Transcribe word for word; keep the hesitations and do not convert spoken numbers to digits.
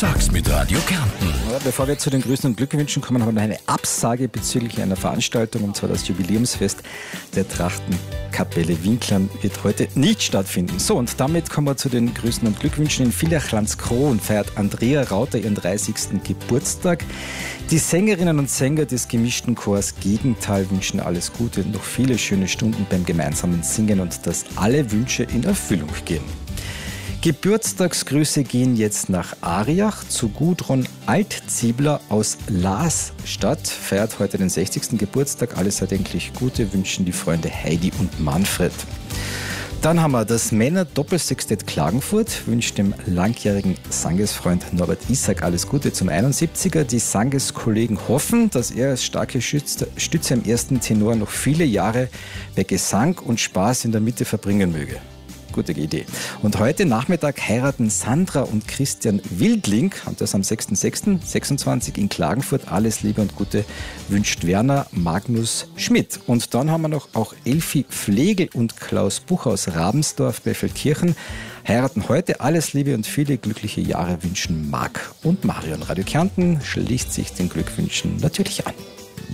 Sag's mit Radio Kärnten. Ja, bevor wir zu den Grüßen und Glückwünschen kommen, haben wir noch eine Absage bezüglich einer Veranstaltung, und zwar das Jubiläumsfest der Trachtenkapelle Winklern wird heute nicht stattfinden. So, und damit kommen wir zu den Grüßen und Glückwünschen. In Villach-Landskron feiert Andrea Rauter ihren dreißigsten Geburtstag. Die Sängerinnen und Sänger des gemischten Chors Gegenteil wünschen alles Gute und noch viele schöne Stunden beim gemeinsamen Singen und dass alle Wünsche in Erfüllung gehen. Geburtstagsgrüße gehen jetzt nach Ariach zu Gudrun Altziebler aus Laasstadt. Feiert heute den sechzigsten Geburtstag. Alles erdenklich Gute wünschen die Freunde Heidi und Manfred. Dann haben wir das Männer-Doppelsextett Klagenfurt, wünscht dem langjährigen Sangesfreund Norbert Isaac alles Gute zum einundsiebziger. Die Sangeskollegen hoffen, dass er als starke Stütze im ersten Tenor noch viele Jahre bei Gesang und Spaß in der Mitte verbringen möge. Gute Idee. Und heute Nachmittag heiraten Sandra und Christian Wildling, und das am sechster sechster sechsundzwanzig in Klagenfurt. Alles Liebe und Gute wünscht Werner Magnus Schmidt. Und dann haben wir noch auch Elfi Flegel und Klaus Buch aus Rabensdorf bei Feldkirchen. Heiraten heute. Alles Liebe und viele glückliche Jahre wünschen Marc und Marion. Radio Kärnten schließt sich den Glückwünschen natürlich an.